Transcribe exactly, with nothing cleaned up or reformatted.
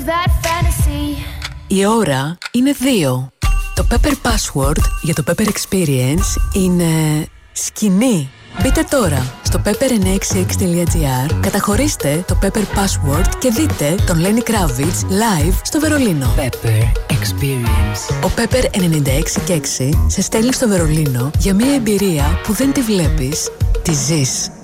Η ώρα είναι δύο. Το Pepper Password για το Pepper Experience είναι σκηνή. Μπείτε τώρα στο pepper εννιακόσια εξήντα έξι τελεία gr, καταχωρήστε το Pepper Password και δείτε τον Lenny Kravitz live στο Βερολίνο. Pepper Experience. Ο Pepper ενενήντα έξι και έξι σε στέλνει στο Βερολίνο για μια εμπειρία που δεν τη βλέπεις, τη ζεις.